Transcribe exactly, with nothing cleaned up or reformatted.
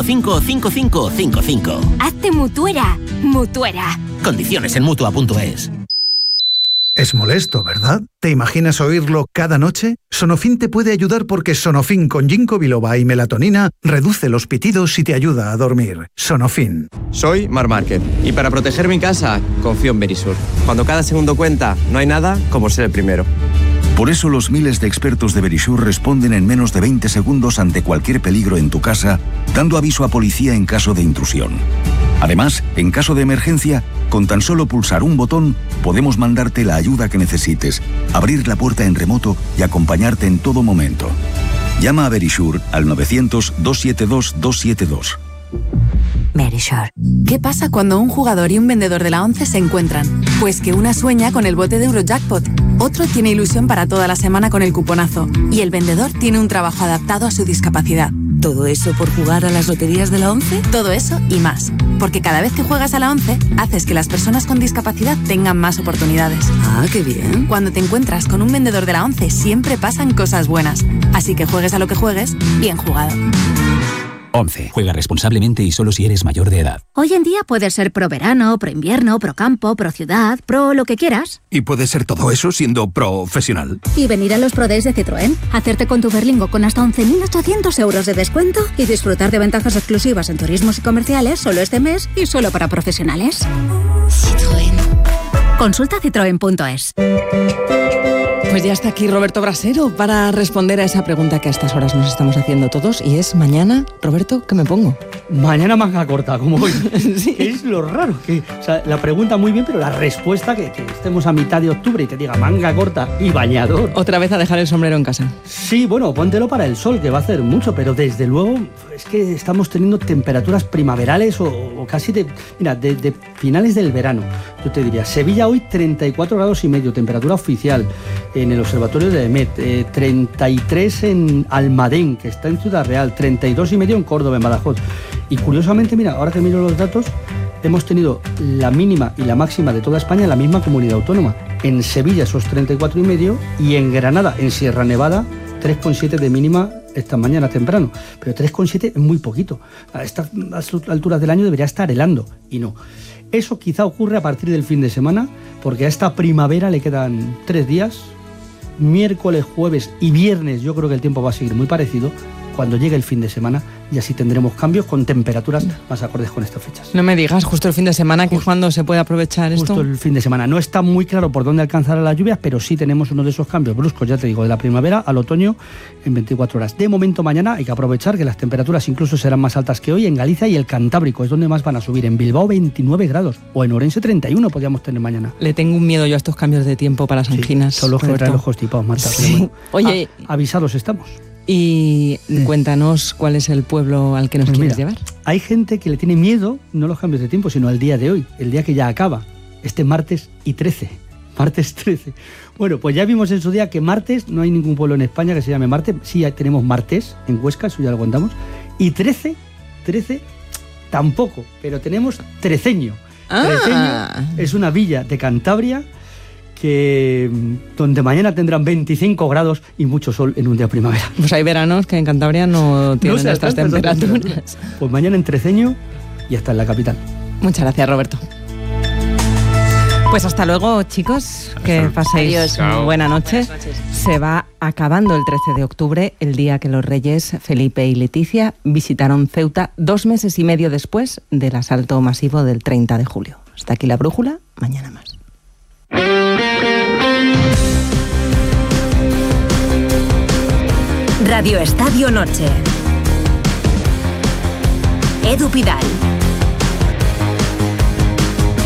cinco cinco cinco cinco cinco cinco. Hazte mutuera. Mutuera. Condiciones en mutua punto es. Es molesto, ¿verdad? ¿Te imaginas oírlo cada noche? Sonofin te puede ayudar porque Sonofin con ginkgo biloba y melatonina reduce los pitidos y te ayuda a dormir. Sonofin. Soy Mar Márquez y para proteger mi casa confío en Verisur. Cuando cada segundo cuenta, no hay nada como ser el primero. Por eso los miles de expertos de Verisur responden en menos de veinte segundos ante cualquier peligro en tu casa, dando aviso a policía en caso de intrusión. Además, en caso de emergencia, con tan solo pulsar un botón, podemos mandarte la ayuda que necesites, abrir la puerta en remoto y acompañarte en todo momento. Llama a Verisur al novecientos, doscientos setenta y dos, doscientos setenta y dos. Verisur. ¿Qué pasa cuando un jugador y un vendedor de la ONCE se encuentran? Pues que una sueña con el bote de Eurojackpot, otro tiene ilusión para toda la semana con el cuponazo y el vendedor tiene un trabajo adaptado a su discapacidad. ¿Todo eso por jugar a las loterías de la ONCE? Todo eso y más. Porque cada vez que juegas a la ONCE, haces que las personas con discapacidad tengan más oportunidades. Ah, qué bien. Cuando te encuentras con un vendedor de la ONCE, siempre pasan cosas buenas. Así que juegues a lo que juegues, bien jugado. once. Juega responsablemente y solo si eres mayor de edad. Hoy en día puedes ser pro verano, pro invierno, pro campo, pro ciudad, pro lo que quieras. Y puedes ser todo eso siendo profesional. Y venir a los Pro Days de Citroën, hacerte con tu Berlingo con hasta once mil ochocientos euros de descuento y disfrutar de ventajas exclusivas en turismos y comerciales solo este mes y solo para profesionales. Citroën. Consulta citroen punto es. Pues ya está aquí Roberto Brasero para responder a esa pregunta que a estas horas nos estamos haciendo todos y es mañana, Roberto, ¿qué me pongo? Mañana manga corta, como hoy. Sí. Es lo raro, que o sea, la pregunta muy bien, pero la respuesta que, que estemos a mitad de octubre y te diga manga corta y bañador. Otra vez a dejar el sombrero en casa. Sí, bueno, póntelo para el sol, que va a hacer mucho, pero desde luego es que estamos teniendo temperaturas primaverales o, o casi de, mira, de, de finales del verano. Yo te diría, Sevilla hoy treinta y cuatro grados y medio, temperatura oficial. En el observatorio de Emet, eh, treinta y tres en Almadén, que está en Ciudad Real, treinta y dos y medio en Córdoba, en Badajoz. Y curiosamente, mira, ahora que miro los datos, hemos tenido la mínima y la máxima de toda España en la misma comunidad autónoma. En Sevilla esos treinta y cuatro y medio y en Granada, en Sierra Nevada, tres coma siete de mínima esta mañana temprano. Pero tres coma siete es muy poquito. A estas alturas del año debería estar helando y no. Eso quizá ocurre a partir del fin de semana, porque a esta primavera le quedan tres días. Miércoles, jueves y viernes yo creo que el tiempo va a seguir muy parecido. Cuando llegue el fin de semana y así tendremos cambios con temperaturas más acordes con estas fechas. No me digas, justo el fin de semana, que es cuando se puede aprovechar justo esto. Justo el fin de semana. No está muy claro por dónde alcanzará las lluvias, pero sí tenemos uno de esos cambios bruscos, ya te digo, de la primavera al otoño en veinticuatro horas. De momento mañana hay que aprovechar que las temperaturas incluso serán más altas que hoy en Galicia y el Cantábrico, es donde más van a subir. En Bilbao veintinueve grados o en Orense treinta y uno podríamos tener mañana. Le tengo un miedo yo a estos cambios de tiempo para las anginas. Sí, son los que traen los constipados, Marta. Sí. Bueno, Oye, a, avisados estamos. Y cuéntanos cuál es el pueblo al que nos pues quieres mira, llevar. Hay gente que le tiene miedo, no a los cambios de tiempo, sino al día de hoy, el día que ya acaba, este martes y trece. Martes trece. Bueno, pues ya vimos en su día que martes, no hay ningún pueblo en España que se llame Martes, sí tenemos Martes en Huesca, eso ya lo contamos, y trece, trece tampoco, pero tenemos Treceño. Ah. Treceño es una villa de Cantabria que donde mañana tendrán veinticinco grados y mucho sol en un día de primavera. Pues hay veranos que en Cantabria no tienen no estas temperaturas. Pues mañana en Treceño y hasta en la capital. Muchas gracias, Roberto. Pues hasta luego, chicos, que paséis Adiós. buena noche. Se va acabando el trece de octubre, el día que los reyes Felipe y Leticia visitaron Ceuta dos meses y medio después del asalto masivo del treinta de julio. Hasta aquí la brújula, mañana más. Radio Estadio Noche. Edu Pidal.